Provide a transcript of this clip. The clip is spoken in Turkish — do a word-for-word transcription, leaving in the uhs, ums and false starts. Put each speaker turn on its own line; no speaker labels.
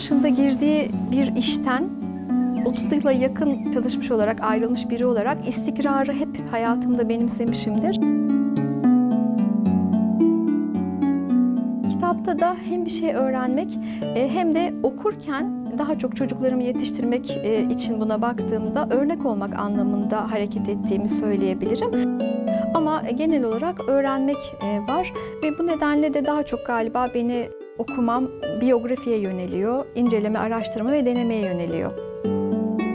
yaşında girdiği bir işten otuz yıla yakın çalışmış olarak, ayrılmış biri olarak istikrarı hep hayatımda benimsemişimdir. Kitapta da hem bir şey öğrenmek hem de okurken daha çok çocuklarımı yetiştirmek için buna baktığımda örnek olmak anlamında hareket ettiğimi söyleyebilirim. Ama genel olarak öğrenmek var ve bu nedenle de daha çok galiba beni okumam biyografiye yöneliyor, inceleme, araştırma ve denemeye yöneliyor.